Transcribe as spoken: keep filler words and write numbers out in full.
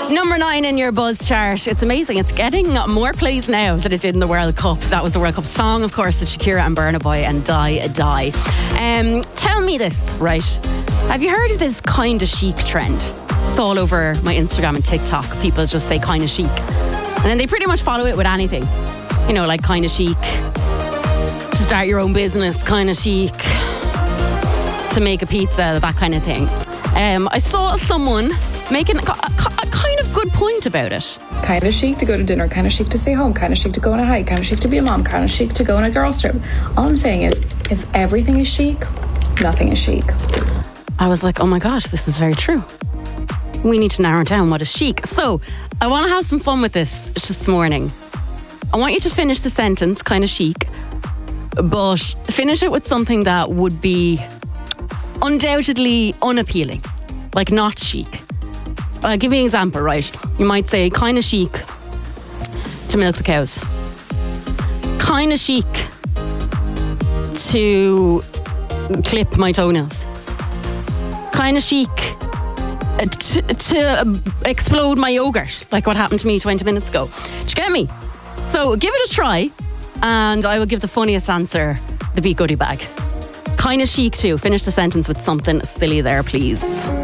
Number nine in your Buzz chart. It's amazing. It's getting more plays now than it did in the World Cup. That was the World Cup song, of course, with Shakira and Burna Boy and Die Die. Um, tell me this, right? Have you heard of this kind of chic trend? It's all over my Instagram and TikTok. People just say kind of chic. And then they pretty much follow it with anything. You know, like kind of chic to start your own business, kind of chic to make a pizza, that kind of thing. Um, I saw someone making a, a, a kind of good point about it. Kind of chic to go to dinner, kind of chic to stay home, kind of chic to go on a hike, kind of chic to be a mom, kind of chic to go on a girls trip. All I'm saying is, if everything is chic, nothing is chic. I was like, oh my gosh, this is very true. We need to narrow down what is chic. So, I want to have some fun with this this morning. I want you to finish the sentence, kind of chic, but finish it with something that would be undoubtedly unappealing, like not chic. I'll give you an example, right? You might say, kind of chic to milk the cows. Kind of chic to clip my toenails. Kind of chic uh, to, to uh, explode my yogurt, like what happened to me twenty minutes ago. Do you get me? So give it a try, and I will give the funniest answer the Beat Goodie bag. Kind of chic too. Finish the sentence with something silly there, please.